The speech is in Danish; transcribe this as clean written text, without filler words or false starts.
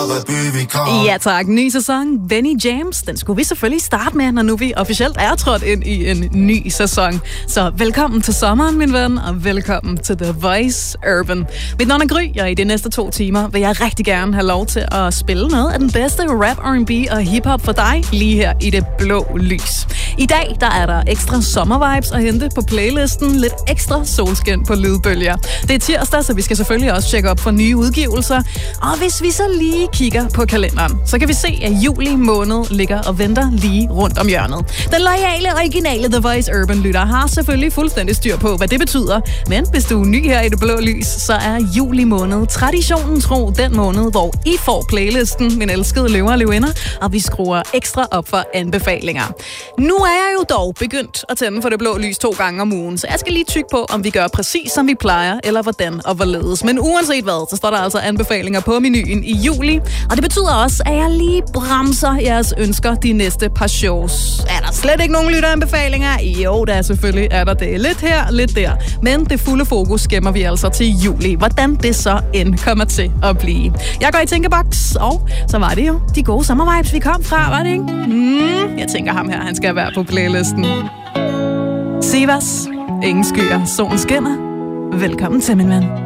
Ja tak, ny sæson, Benny James, den skulle vi selvfølgelig starte med, når nu vi officielt er trådt ind i en ny sæson. Så velkommen til sommeren, min ven, og velkommen til The Voice Urban. Mit navn er Gry, og i de næste 2 timer vil jeg rigtig gerne have lov til at spille noget af den bedste rap, R&B og hiphop for dig, lige her i det blå lys. I dag, der er der ekstra sommervibes at hente på playlisten, lidt ekstra solskin på lydbølger. Det er tirsdag, så vi skal selvfølgelig også tjekke op for nye udgivelser, og hvis vi så lige kigger på kalenderen, så kan vi se, at juli måned ligger og venter lige rundt om hjørnet. Den loyale, originale The Voice Urban-lytter har selvfølgelig fuldstændig styr på, hvad det betyder. Men hvis du er ny her i det blå lys, så er juli måned traditionen tro den måned, hvor I får playlisten, min elskede løver og løvinder, og vi skruer ekstra op for anbefalinger. Nu er jeg jo dog begyndt at tænde for det blå lys 2 gange om ugen, så jeg skal lige tygge på, om vi gør præcis som vi plejer, eller hvordan og hvorledes. Men uanset hvad, så står der altså anbefalinger på menuen i juli, og det betyder også, at jeg lige bremser jeres ønsker de næste par shows. Er der slet ikke nogen lytteranbefalinger? Jo, der er selvfølgelig er der det. Lidt her, lidt der. Men det fulde fokus gemmer vi altså til juli. Hvordan det så end kommer til at blive. Jeg går i tænkeboks, og så var det jo de gode sommervibes, vi kom fra, var det ikke? Jeg tænker ham her, han skal være på playlisten. Sivas, ingen skyer, solen skinner. Velkommen til, min ven.